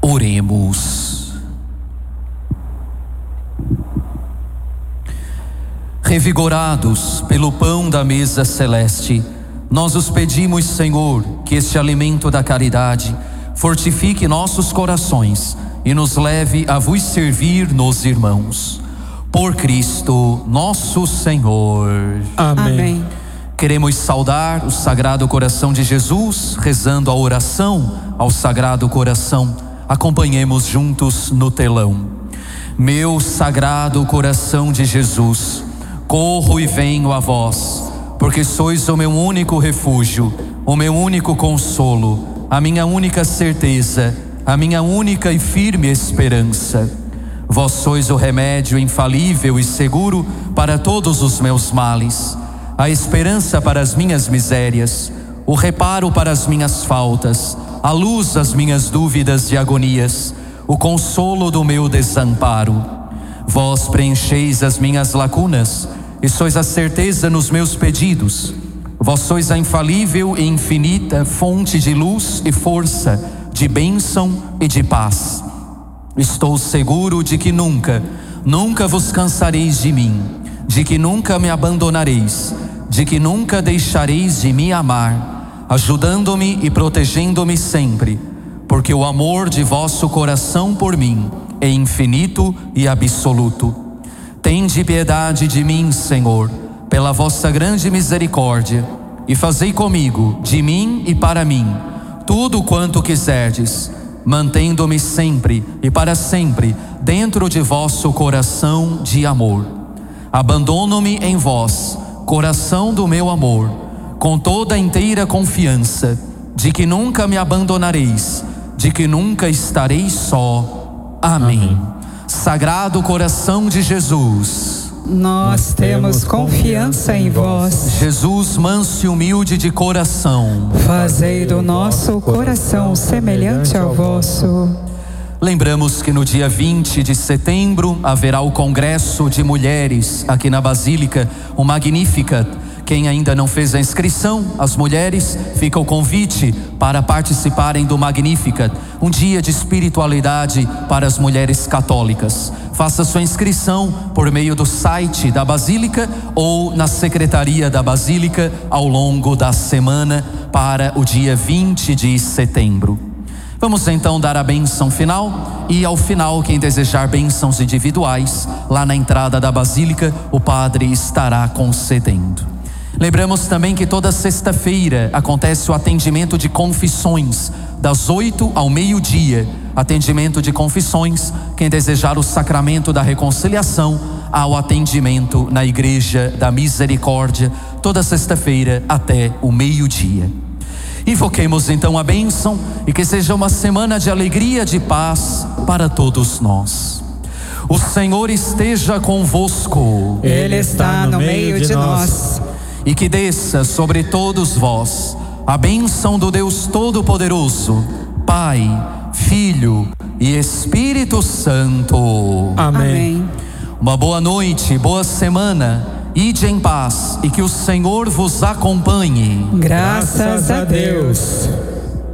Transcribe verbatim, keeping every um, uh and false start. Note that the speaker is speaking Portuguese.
Oremos. Revigorados pelo pão da mesa celeste, nós os pedimos, Senhor, que este alimento da caridade fortifique nossos corações e nos leve a vos servir nos irmãos. Por Cristo nosso Senhor. Amém. Amém. Queremos saudar o Sagrado Coração de Jesus, rezando a oração ao Sagrado Coração. Acompanhemos juntos no telão. Meu Sagrado Coração de Jesus, corro e venho a vós, porque sois o meu único refúgio, o meu único consolo, a minha única certeza, a minha única e firme esperança. Vós sois o remédio infalível e seguro para todos os meus males, a esperança para as minhas misérias, o reparo para as minhas faltas, a luz às minhas dúvidas e agonias, o consolo do meu desamparo. Vós preencheis as minhas lacunas e sois a certeza nos meus pedidos. Vós sois a infalível e infinita fonte de luz e força, de bênção e de paz. Estou seguro de que nunca, nunca vos cansareis de mim, de que nunca me abandonareis, de que nunca deixareis de me amar, ajudando-me e protegendo-me sempre, porque o amor de vosso coração por mim é infinito e absoluto. Tende piedade de mim, Senhor, pela vossa grande misericórdia, e fazei comigo, de mim e para mim, tudo quanto quiserdes, mantendo-me sempre e para sempre dentro de vosso coração de amor. Abandono-me em vós, coração do meu amor, com toda a inteira confiança de que nunca me abandonareis, de que nunca estarei só. Amém. Amém. Sagrado Coração de Jesus, nós temos confiança em vós. Jesus manso e humilde de coração, fazei do nosso coração semelhante ao vosso. Lembramos que no dia vinte de setembro haverá o Congresso de Mulheres aqui na Basílica, o Magnificat. Quem ainda não fez a inscrição, as mulheres, fica o convite para participarem do Magnificat, um dia de espiritualidade para as mulheres católicas. Faça sua inscrição por meio do site da Basílica ou na Secretaria da Basílica ao longo da semana para o dia vinte de setembro. Vamos então dar a bênção final, e ao final, quem desejar bênçãos individuais, lá na entrada da Basílica, o padre estará concedendo. Lembramos também que toda sexta-feira acontece o atendimento de confissões, das oito ao meio-dia. Atendimento de confissões, quem desejar o sacramento da reconciliação, ao atendimento na Igreja da Misericórdia, toda sexta-feira até o meio-dia. Invoquemos então a bênção e que seja uma semana de alegria, de paz para todos nós. O Senhor esteja convosco. Ele está no meio de nós. E que desça sobre todos vós a bênção do Deus Todo-Poderoso, Pai, Filho e Espírito Santo. Amém. Uma boa noite, boa semana. Ide em paz e que o Senhor vos acompanhe. Graças a Deus.